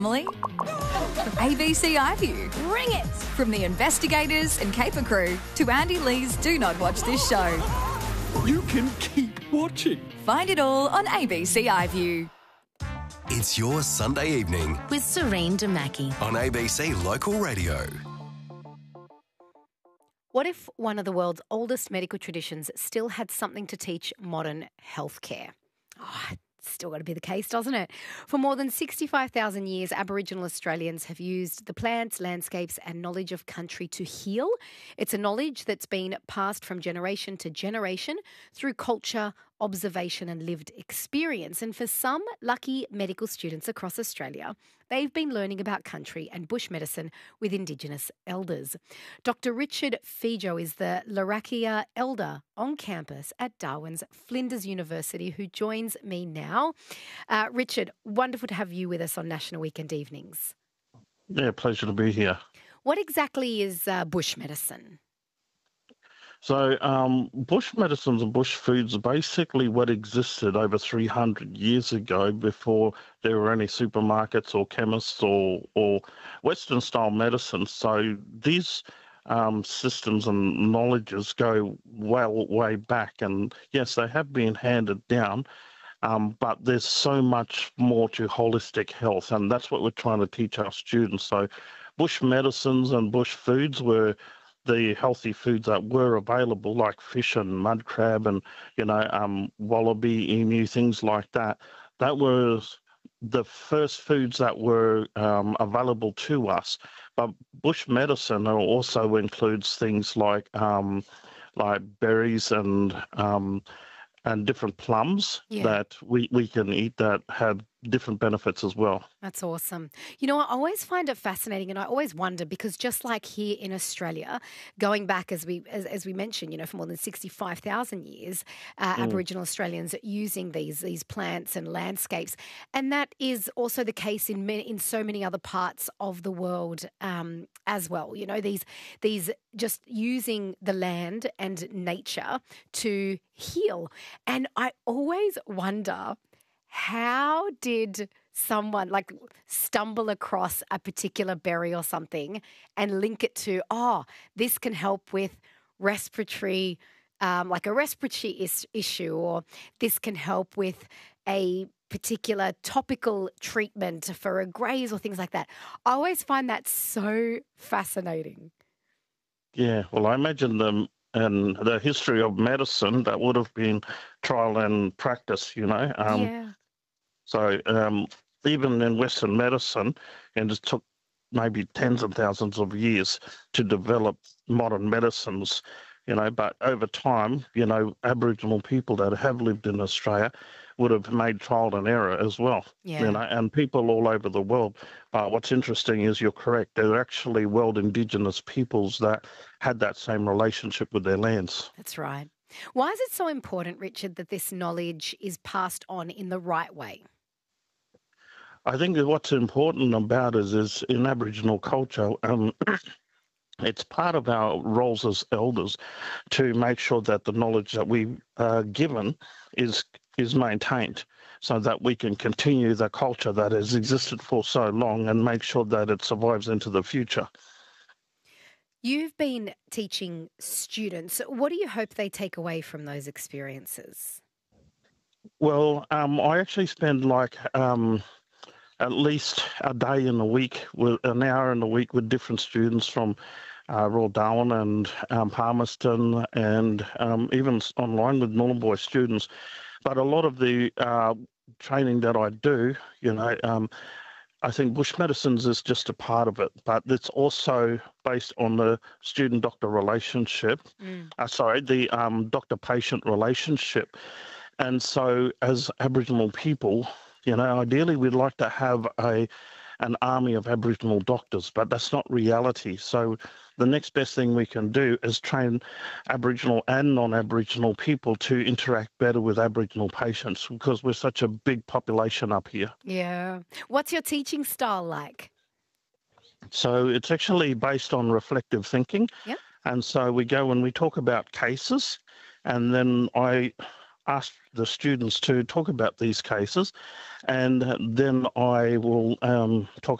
Emily? ABC iView. Bring it! From the investigators and caper crew to Andy Lee's Do Not Watch This Show. You can keep watching. Find it all on ABC iView. It's your Sunday evening with Serene Damaki on ABC Local Radio. What if one of the world's oldest medical traditions still had something to teach modern healthcare? Oh, it's still got to be the case, doesn't it? For more than 65,000 years, Aboriginal Australians have used the plants, landscapes and knowledge of country to heal. It's a knowledge that's been passed from generation to generation through culture, observation and lived experience. And for some lucky medical students across Australia, they've been learning about country and bush medicine with Indigenous elders. Dr. Richard Fijo is the Larrakia elder on campus at Darwin's Flinders University, who joins me now. Richard, wonderful to have you with us on National Weekend Evenings. Yeah, pleasure to be here. What exactly is bush medicine? So bush medicines and bush foods are basically what existed over 300 years ago before there were any supermarkets or chemists or Western-style medicine. So these systems and knowledges go way back. And yes, they have been handed down, but there's so much more to holistic health, and that's what we're trying to teach our students. So bush medicines and bush foods were the healthy foods that were available, like fish and mud crab and, wallaby, emu, things like that. That was the first foods that were available to us. But bush medicine also includes things like berries and different plums that we can eat that have different benefits as well. That's awesome. You know, I always find it fascinating, and I always wonder, because just like here in Australia, going back as we mentioned, for more than 65,000 years, Aboriginal Australians using these plants and landscapes, and that is also the case in so many other parts of the world as well. These just using the land and nature to heal, and I always wonder, how did someone stumble across a particular berry or something and link it to, this can help with respiratory, like a respiratory issue, or this can help with a particular topical treatment for a graze or things like that. I always find that so fascinating. Yeah, well, I imagine them and the history of medicine, that would have been trial and practice, So even in Western medicine, and it took maybe tens of thousands of years to develop modern medicines, but over time, Aboriginal people that have lived in Australia would have made trial and error as well, and people all over the world. But what's interesting is you're correct. There are actually world Indigenous peoples that had that same relationship with their lands. That's right. Why is it so important, Richard, that this knowledge is passed on in the right way? I think that what's important about it is in Aboriginal culture, it's part of our roles as elders to make sure that the knowledge that we are given is maintained, so that we can continue the culture that has existed for so long and make sure that it survives into the future. You've been teaching students. What do you hope they take away from those experiences? Well, I actually spend at least a day in a week, with an hour in a week, with different students from Royal Darwin and Palmerston, and even online with Nullarbor students. But a lot of the training that I do, I think bush medicines is just a part of it, but it's also based on the student-doctor relationship. The doctor-patient relationship. And so as Aboriginal people, ideally we'd like to have an army of Aboriginal doctors, but that's not reality. So the next best thing we can do is train Aboriginal and non-Aboriginal people to interact better with Aboriginal patients, because we're such a big population up here. Yeah. What's your teaching style like? So it's actually based on reflective thinking. Yep. And so we go and we talk about cases, and then I ask the students to talk about these cases, and then I will talk